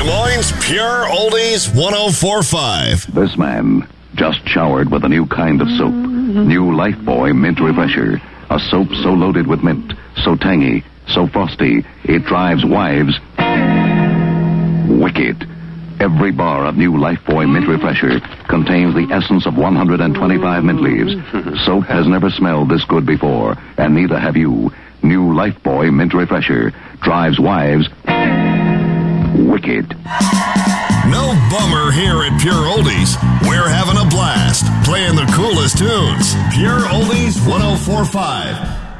Des Moines Pure Oldies 1045. This man just showered with a new kind of soap. New Lifebuoy Mint Refresher. A soap so loaded with mint, so tangy, so frosty, it drives wives wicked. Every bar of new Lifebuoy Mint Refresher contains the essence of 125 mint leaves. Soap has never smelled this good before, and neither have you. New Lifebuoy Mint Refresher drives wives wicked. No bummer here at Pure Oldies. We're having a blast playing the coolest tunes. Pure Oldies 1045.